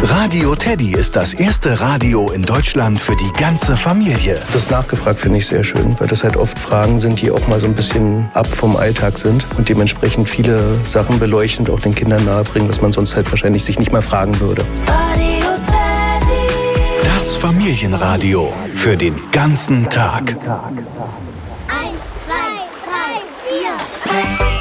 Radio Teddy ist das erste Radio in Deutschland für die ganze Familie. Das nachgefragt finde ich sehr schön, weil das halt oft Fragen sind, die auch mal so ein bisschen ab vom Alltag sind und dementsprechend viele Sachen beleuchten und auch den Kindern nahebringen, was man sonst halt wahrscheinlich sich nicht mal fragen würde. Radio Teddy. Das Familienradio für den ganzen Tag. 1, 2, 3, 4.